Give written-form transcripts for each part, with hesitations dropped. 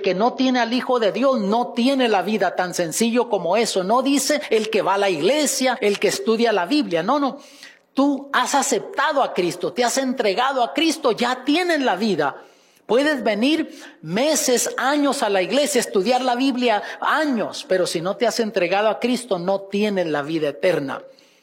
que no tiene al Hijo de Dios no tiene la vida, tan sencillo como eso. No dice el que va a la iglesia, el que estudia la Biblia. No. Tú has aceptado a Cristo, te has entregado a Cristo, ya tienes la vida. Puedes venir meses, años a la iglesia, estudiar la Biblia años, pero si no te has entregado a Cristo, no tienes la vida eterna.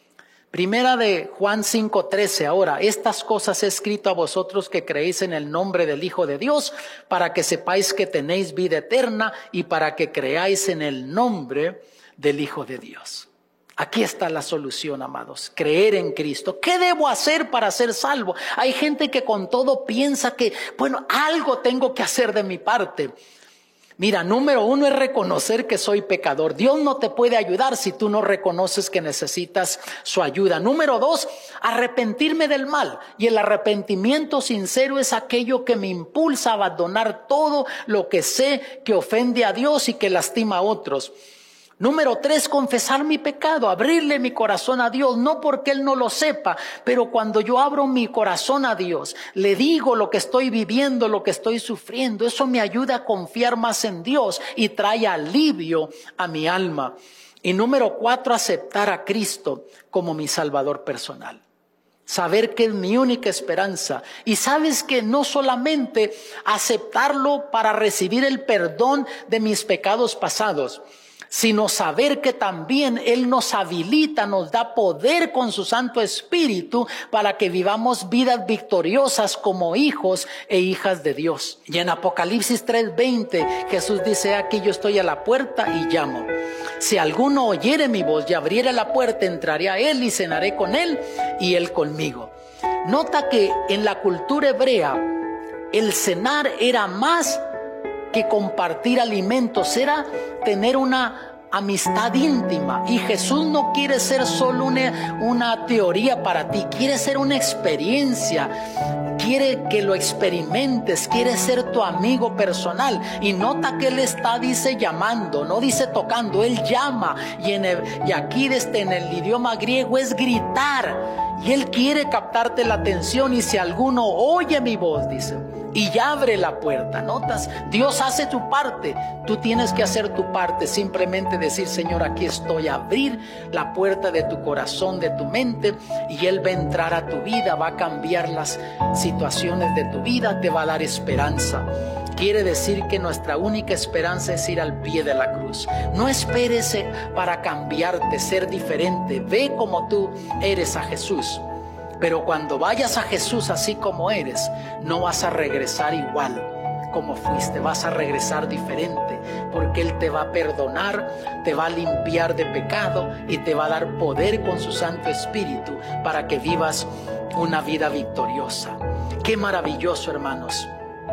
Primera de Juan 5:13, ahora, estas cosas he escrito a vosotros que creéis en el nombre del Hijo de Dios, para que sepáis que tenéis vida eterna y para que creáis en el nombre del Hijo de Dios. Aquí está la solución, amados, creer en Cristo. ¿Qué debo hacer para ser salvo? Hay gente que con todo piensa que, algo tengo que hacer de mi parte. Mira, número 1 es reconocer que soy pecador. Dios no te puede ayudar si tú no reconoces que necesitas su ayuda. Número 2, arrepentirme del mal. Y el arrepentimiento sincero es aquello que me impulsa a abandonar todo lo que sé que ofende a Dios y que lastima a otros. Número 3, confesar mi pecado, abrirle mi corazón a Dios, no porque Él no lo sepa, pero cuando yo abro mi corazón a Dios, le digo lo que estoy viviendo, lo que estoy sufriendo, eso me ayuda a confiar más en Dios y trae alivio a mi alma. Y número 4, aceptar a Cristo como mi Salvador personal. Saber que es mi única esperanza. Y sabes que no solamente aceptarlo para recibir el perdón de mis pecados pasados, sino saber que también Él nos habilita, nos da poder con su Santo Espíritu para que vivamos vidas victoriosas como hijos e hijas de Dios. Y en Apocalipsis 3:20 Jesús dice: aquí yo estoy a la puerta y llamo. Si alguno oyere mi voz y abriere la puerta, entraré a Él y cenaré con Él y Él conmigo. Nota que en la cultura hebrea el cenar era más que compartir alimentos, era tener una amistad íntima. Y Jesús no quiere ser solo una teoría para ti, quiere ser una experiencia, quiere que lo experimentes, quiere ser tu amigo personal. Y nota que Él está, dice, llamando, no dice tocando, Él llama. Y aquí en el idioma griego es gritar. Y Él quiere captarte la atención. Y si alguno oye mi voz, dice, y ya abre la puerta, ¿notas? Dios hace tu parte, tú tienes que hacer tu parte, simplemente decir: Señor, aquí estoy, abrir la puerta de tu corazón, de tu mente, y Él va a entrar a tu vida, va a cambiar las situaciones de tu vida, te va a dar esperanza. Quiere decir que nuestra única esperanza es ir al pie de la cruz. No esperes para cambiarte, ser diferente, ve como tú eres a Jesús. Pero cuando vayas a Jesús así como eres, no vas a regresar igual como fuiste, vas a regresar diferente, porque Él te va a perdonar, te va a limpiar de pecado y te va a dar poder con su Santo Espíritu para que vivas una vida victoriosa. Qué maravilloso, hermanos,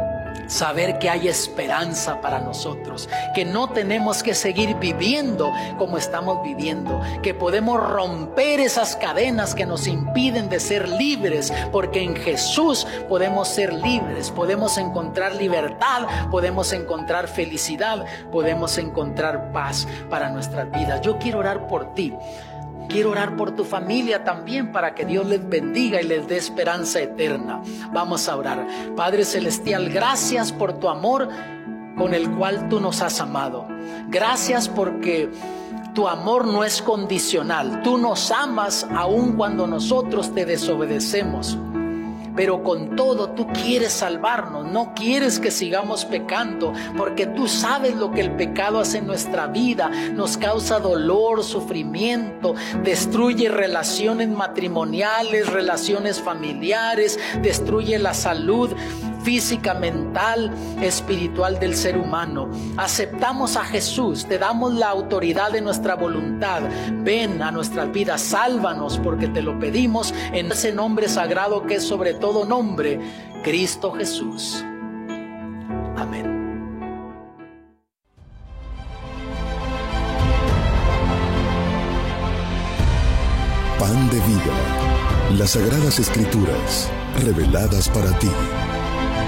saber que hay esperanza para nosotros, que no tenemos que seguir viviendo como estamos viviendo, que podemos romper esas cadenas que nos impiden de ser libres, porque en Jesús podemos ser libres, podemos encontrar libertad, podemos encontrar felicidad, podemos encontrar paz para nuestras vidas. Yo quiero orar por ti. Quiero orar por tu familia también para que Dios les bendiga y les dé esperanza eterna. Vamos a orar. Padre Celestial, gracias por tu amor con el cual tú nos has amado. Gracias porque tu amor no es condicional. Tú nos amas aun cuando nosotros te desobedecemos. Pero con todo tú quieres salvarnos, no quieres que sigamos pecando, porque tú sabes lo que el pecado hace en nuestra vida. Nos causa dolor, sufrimiento, destruye relaciones matrimoniales, relaciones familiares, destruye la salud física, mental, espiritual del ser humano. Aceptamos a Jesús, te damos la autoridad de nuestra voluntad. Ven a nuestras vidas, sálvanos, porque te lo pedimos en ese nombre sagrado que es sobre todo nombre, Cristo Jesús. Amén. Pan de vida. Las Sagradas Escrituras, reveladas para ti.